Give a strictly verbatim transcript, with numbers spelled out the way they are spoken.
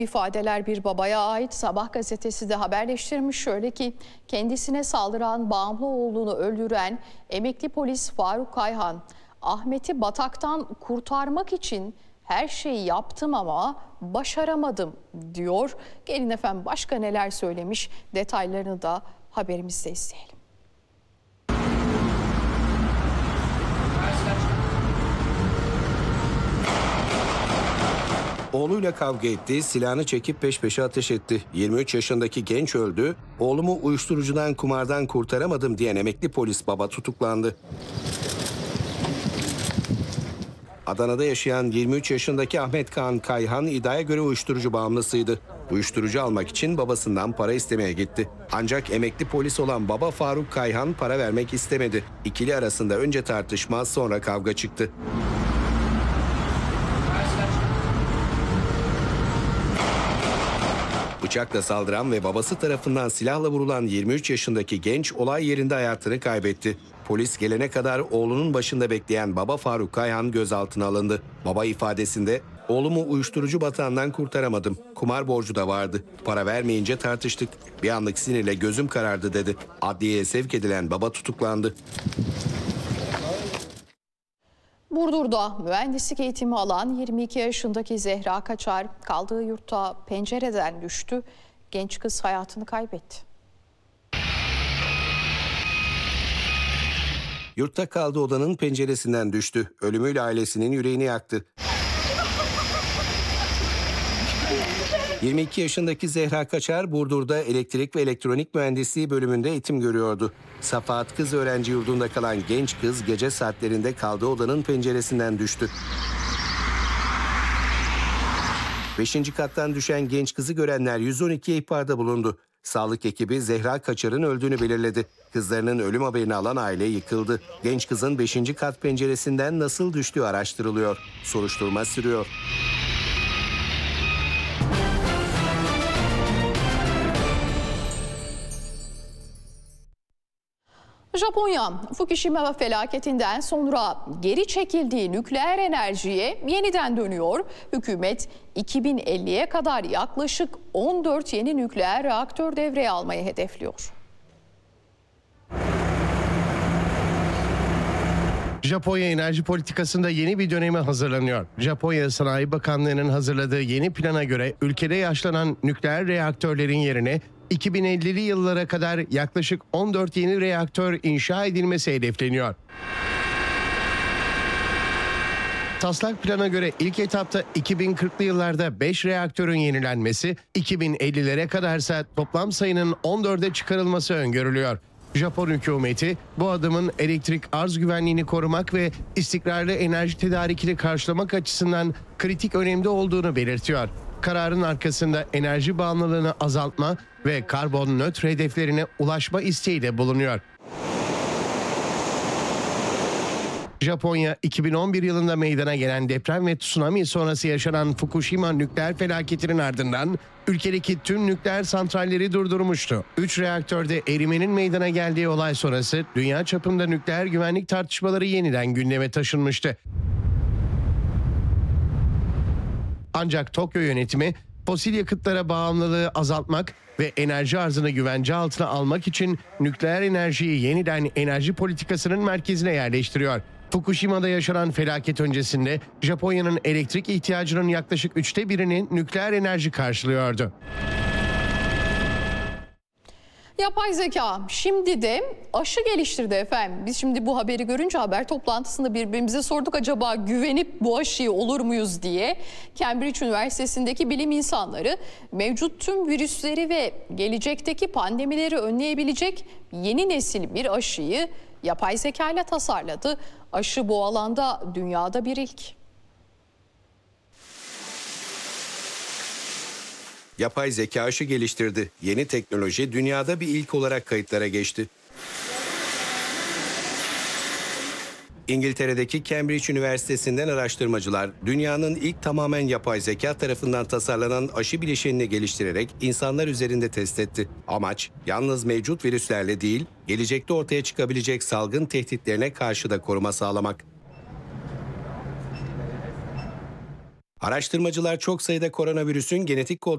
İfadeler bir babaya ait. Sabah gazetesi de haberleştirmiş şöyle ki kendisine saldıran, bağımlı oğlunu öldüren emekli polis Faruk Kayhan, Ahmet'i bataktan kurtarmak için her şeyi yaptım ama başaramadım diyor. Gelin efendim başka neler söylemiş, detaylarını da haberimizde izleyelim. Oğluyla kavga etti, silahını çekip peş peşe ateş etti. yirmi üç yaşındaki genç öldü, oğlumu uyuşturucudan, kumardan kurtaramadım diyen emekli polis baba tutuklandı. Adana'da yaşayan yirmi üç yaşındaki Ahmet Kaan Kayhan iddiaya göre uyuşturucu bağımlısıydı. Uyuşturucu almak için babasından para istemeye gitti. Ancak emekli polis olan baba Faruk Kayhan para vermek istemedi. İkili arasında önce tartışma, sonra kavga çıktı. Bıçakla saldıran ve babası tarafından silahla vurulan yirmi üç yaşındaki genç olay yerinde hayatını kaybetti. Polis gelene kadar oğlunun başında bekleyen baba Faruk Kayhan gözaltına alındı. Baba ifadesinde oğlumu uyuşturucu batağından kurtaramadım. Kumar borcu da vardı. Para vermeyince tartıştık. Bir anlık sinirle gözüm karardı dedi. Adliyeye sevk edilen baba tutuklandı. Burdur'da mühendislik eğitimi alan yirmi iki yaşındaki Zehra Kaçar kaldığı yurtta pencereden düştü. Genç kız hayatını kaybetti. Yurtta kaldığı odanın penceresinden düştü. Ölümüyle ailesinin yüreğini yaktı. yirmi iki yaşındaki Zehra Kaçar, Burdur'da elektrik ve elektronik mühendisliği bölümünde eğitim görüyordu. Safahat Kız Öğrenci Yurdu'nda kalan genç kız gece saatlerinde kaldığı odanın penceresinden düştü. Beşinci kattan düşen genç kızı görenler yüz on ikiye ihbarda bulundu. Sağlık ekibi Zehra Kaçar'ın öldüğünü belirledi. Kızlarının ölüm haberini alan aile yıkıldı. Genç kızın beşinci kat penceresinden nasıl düştüğü araştırılıyor. Soruşturma sürüyor. Japonya, Fukushima felaketinden sonra geri çekildiği nükleer enerjiye yeniden dönüyor. Hükümet iki bin elliye kadar yaklaşık on dört yeni nükleer reaktör devreye almayı hedefliyor. Japonya enerji politikasında yeni bir döneme hazırlanıyor. Japonya Sanayi Bakanlığı'nın hazırladığı yeni plana göre ülkede yaşlanan nükleer reaktörlerin yerine iki bin ellili yıllara kadar yaklaşık on dört yeni reaktör inşa edilmesi hedefleniyor. Taslak plana göre ilk etapta iki bin kırklı yıllarda beş reaktörün yenilenmesi, iki bin ellilere kadarsa toplam sayının on dörde çıkarılması öngörülüyor. Japon hükümeti bu adımın elektrik arz güvenliğini korumak ve istikrarlı enerji tedarikini karşılamak açısından kritik önemde olduğunu belirtiyor. Kararın arkasında enerji bağımlılığını azaltma ve karbon nötr hedeflerine ulaşma isteği de bulunuyor. Japonya, iki bin on bir yılında meydana gelen deprem ve tsunami sonrası yaşanan Fukushima nükleer felaketinin ardından ülkedeki tüm nükleer santralleri durdurmuştu. Üç reaktörde erimenin meydana geldiği olay sonrası dünya çapında nükleer güvenlik tartışmaları yeniden gündeme taşınmıştı. Ancak Tokyo yönetimi fosil yakıtlara bağımlılığı azaltmak ve enerji arzını güvence altına almak için nükleer enerjiyi yeniden enerji politikasının merkezine yerleştiriyor. Fukushima'da yaşanan felaket öncesinde Japonya'nın elektrik ihtiyacının yaklaşık üçte birini nükleer enerji karşılıyordu. Yapay zeka şimdi de aşı geliştirdi efendim. Biz şimdi bu haberi görünce haber toplantısında birbirimize sorduk acaba güvenip bu aşıyı olur muyuz diye. Cambridge Üniversitesi'ndeki bilim insanları mevcut tüm virüsleri ve gelecekteki pandemileri önleyebilecek yeni nesil bir aşıyı yapay zeka ile tasarladı. Aşı bu alanda dünyada bir ilk. Yapay zeka aşı geliştirdi. Yeni teknoloji dünyada bir ilk olarak kayıtlara geçti. İngiltere'deki Cambridge Üniversitesi'nden araştırmacılar dünyanın ilk tamamen yapay zeka tarafından tasarlanan aşı bileşenini geliştirerek insanlar üzerinde test etti. Amaç yalnız mevcut virüslerle değil, gelecekte ortaya çıkabilecek salgın tehditlerine karşı da koruma sağlamak. Araştırmacılar çok sayıda koronavirüsün genetik kod